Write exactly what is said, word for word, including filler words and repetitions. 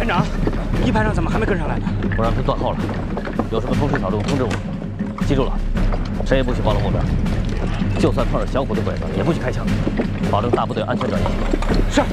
长，一排长怎么还没跟上来呢？ 我让他断后了，有什么通知小路通知我。记住了，谁也不许暴露目标，就算碰上小虎的鬼子，也不许开枪，保证大部队安全转移。是。